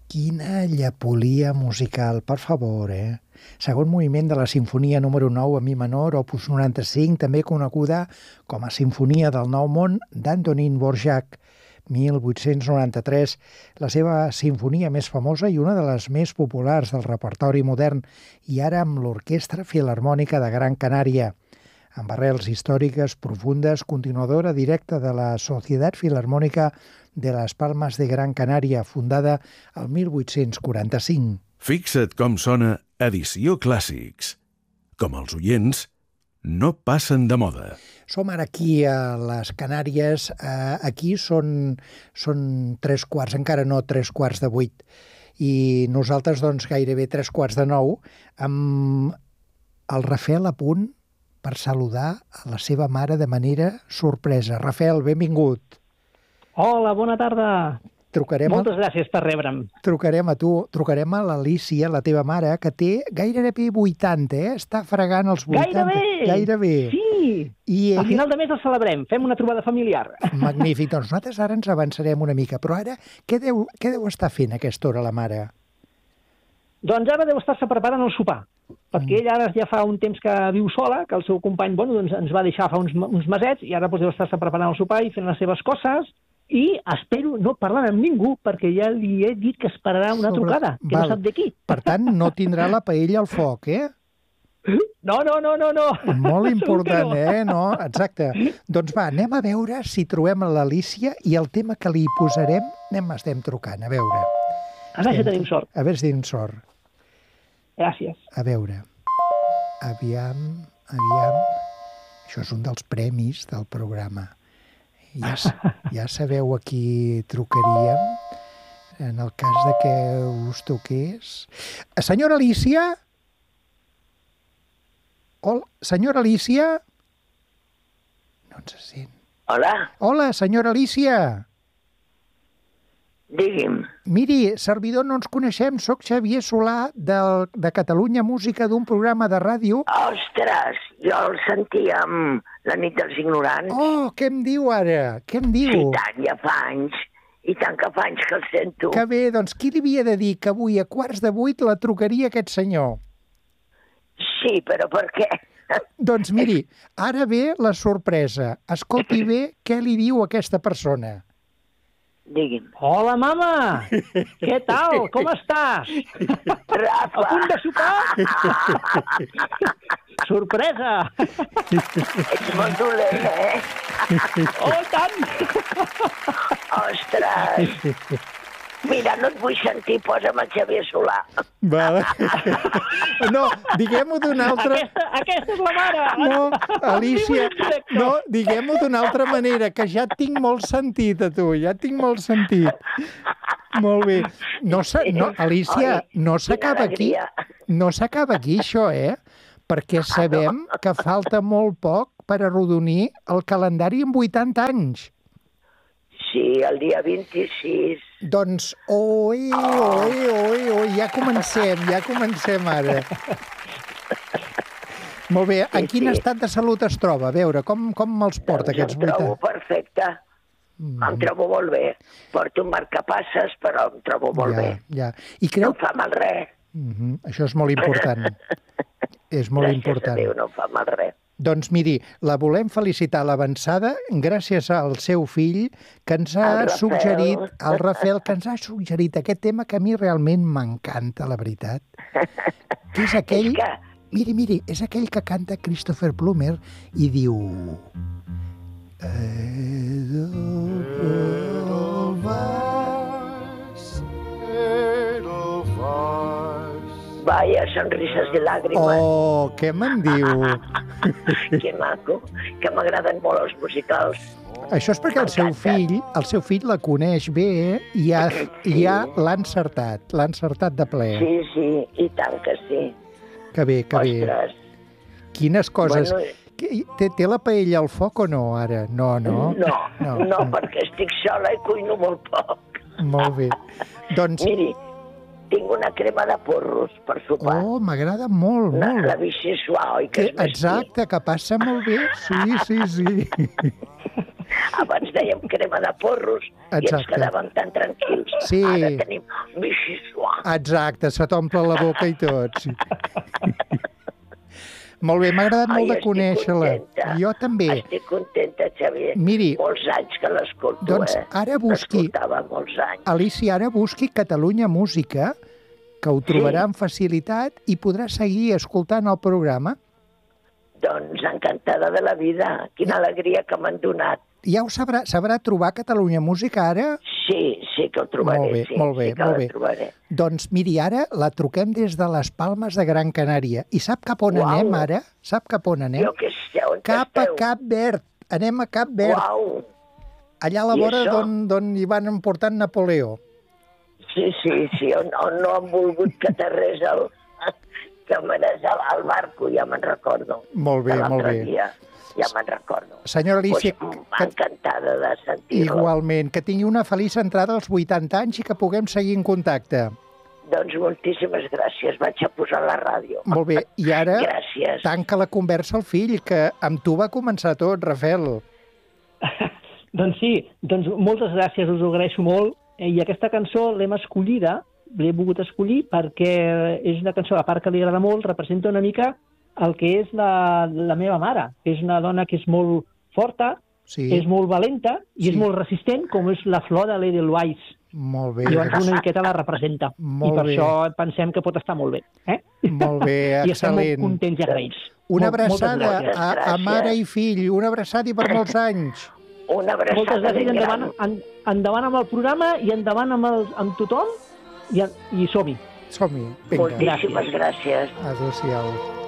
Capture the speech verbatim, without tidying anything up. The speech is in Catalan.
Quina llepolia musical, per favor, eh? Segon moviment de la Simfonia número nou a mi menor, opus noranta-cinc, també coneguda com a Simfonia del Nou Món d'Antonín Dvořák, mil vuit-cents noranta-tres, la seva sinfonia més famosa i una de les més populars del repertori modern, i ara amb l'Orquestra Filharmònica de Gran Canària. Amb arrels històriques profundes, continuadora directa de la Societat Filharmònica de les Palmes de Gran Canària, fundada el mil vuit-cents quaranta-cinc. Fixa't com sona Edició Clàssics. Com els oients, no passen de moda. Som ara aquí a les Canàries. Aquí són, són tres quarts, encara no tres quarts de vuit. I nosaltres, doncs, gairebé tres quarts de nou, amb el Rafael a punt per saludar a la seva mare de manera sorpresa. Rafael, benvingut. Hola, bona tarda. Trucarem Moltes a... gràcies per rebre'm. Trucarem a tu, trucarem a l'Alícia, la teva mare, que té gairebé vuitanta, eh? Està fregant els vuitanta. Gairebé! Gairebé. Sí! I ella... A final de mes el celebrem, fem una trobada familiar. Magnífic, doncs nosaltres ara ens avançarem una mica, però ara què deu, què deu estar fent a aquesta hora la mare? Doncs ara deu estar-se preparant el sopar, perquè Mm. ella ara ja fa un temps que viu sola, que el seu company bueno, doncs ens va deixar fa uns, uns mesets, i ara doncs, deu estar-se preparant el sopar i fent les seves coses, i espero no parlar amb ningú, perquè ja li he dit que esperarà una Sobre- trucada, que Val. no sap de qui. Per tant, no tindrà la paella al foc, eh? No, no, no, no, no. Molt Segur que important, no. eh? No, exacte. Doncs va, anem a veure si trobem a l'Alícia i el tema que li posarem, anem, estem trucant, a veure. A veure si tenim sort. A veure si tenim sort. Gràcies. A veure. Aviam, aviam. Això és un dels premis del programa. Ja, s- ja sabeu a qui trucaríem en el cas de que us toqués. Senyora Alícia? Hola, senyora Alícia? No ens sent. Hola, Hola, senyora Alícia. digui'm. Miri, servidor, no ens coneixem, sóc Xavier Solà del, de Catalunya Música, d'un programa de ràdio. Ostres, jo el sentia amb la nit dels ignorants. Oh, què em diu ara? Què em I diu? tant, ja fa anys. I tant que fa anys que el sento. Que bé, doncs qui li havia de dir que avui a quarts de vuit la trucaria aquest senyor? Sí, però per què? Doncs miri, ara ve la sorpresa. Escolti bé què li diu aquesta persona. Digui'm. Hola, mama! Què tal? Com estàs? Rafa! A punt de sopar? Sorpresa! Ets molt dolent, eh? Oh, i tant! Ostres! Mira, no et vull sentir, posa'm el Xavier Solà. Vale. No, diguem-ho d'una altra... Aquesta, aquesta és la mare! No, Alícia, En viu i en directe. no, diguem-ho d'una altra manera, que ja et tinc molt sentit a tu, ja et tinc molt sentit. Molt bé. No, s'ha- no, Alícia, Oi, no quina s'acaba aquí, alegria. no s'acaba aquí això, eh? Perquè sabem que falta molt poc per arrodonir el calendari amb vuitanta anys. Sí, el dia vint-i-sis. Doncs, oi, oi, oi, oi, ja comencem, ja comencem ara. Molt bé, en Sí, quin sí. estat de salut es troba? A veure, com, com els porta aquests Doncs em trobo vuitanta? perfecte. Mm. Em trobo molt bé. Porto un marcapasses, però em trobo molt ja, bé. Ja. I No creu... em fa mal res. Mm Això és molt important. És molt Gràcies important. a Déu, no em fa mal res. Doncs miri, la volem felicitar a l'avançada gràcies al seu fill que ens ha El Rafael. suggerit, el Rafael, que ens ha suggerit aquest tema que a mi realment m'encanta, la veritat. Que és aquell... És que... Miri, miri, és aquell que canta Christopher Plummer i diu... Edelweiss, Edelweiss. Vaya, sonrises i làgrimes. Oh, què me'n diu? Que maco, que m'agraden molt els musicals. Això és perquè el seu fill, el seu fill la coneix bé eh? i ja, ja l'ha encertat, l'ha encertat de ple. Sí, sí, i tant que sí. Que bé, que bé. Ostres. Quines coses... Bueno, Que- Té, té la paella al foc o no, ara? No, no? no, no, no, perquè estic sola i cuino molt poc. Molt bé. Doncs, Miri, tinc una crema de porros per sopar. oh, m'agrada molt, Una, la molt. Vichyssoise, oi? Que, Que és més exacte, que passa molt bé. Sí, sí, sí. fi. Abans ens dèiem crema de porros i ens Exacte. quedàvem tan tranquils. Sí. Ara tenim Vichysois. Exacte, se t'omple la boca i tot. Sí. Molt bé, m'ha agradat molt Ai, de estic conèixer-la. contenta. Jo també. Estic contenta, Xavier. Miri, molts anys que l'escolto, doncs eh? ara busqui- L'escoltava molts anys. Alicia, ara busqui Catalunya Música, que ho trobarà amb facilitat i podrà seguir escoltant el programa. Doncs encantada de la vida. Quina alegria que m'han donat. Ja ho sabrà, sabrà trobar Catalunya Música ara? Sí, sí que ho trobaré. Molt bé, sí, molt bé, sí que molt la bé. trobaré. Doncs miri, ara la truquem des de les Palmes de Gran Canària. I sap cap on Uau. anem ara? Sap cap on anem? Jo què sé, on Cap a esteu? Cap Verd. Anem a Cap Verd. Uau! Allà a la I vora això? d'on d'on hi van emportant Napoleó. Sí, sí, sí, on, on no han volgut que aterrés el... que m'anés al, al barco, ja me'n recordo. Molt bé, de l'altre molt bé. Dia. Ja me'n recordo. Senyora Alicia, Pues, que, encantada de sentir-lo. igualment, que tingui una feliç entrada als vuitanta anys i que puguem seguir en contacte. Doncs moltíssimes gràcies. Vaig a posar la ràdio. Molt bé, i ara Gràcies. tanca la conversa al fill, que amb tu va començar tot, Rafael. Doncs sí, doncs moltes gràcies, us ho agraeixo molt. Eh, I aquesta cançó l'hem escollida, l'he volgut escollir perquè és una cançó, a part que li agrada molt, representa una mica el que és la, la meva mare, que és una dona que és molt forta, Sí, és molt valenta i Sí. és molt resistent, com és la flor de l'Edelweiss. molt bé. Llavors una miqueta la representa. Molt I per bé. això pensem que pot estar molt bé. Eh? Molt bé, I estem molt excel·lent. contents i agraïts. Una Molt- moltes abraçada gràcies. a, a mare i fill, una abraçada i per molts anys. Una Moltes abraçada gràcies, ben endavant, gran. en, endavant amb el programa i endavant amb, el, amb tothom i, i som-hi. Som-hi, vinga. Moltíssimes gràcies. Adéu-siau.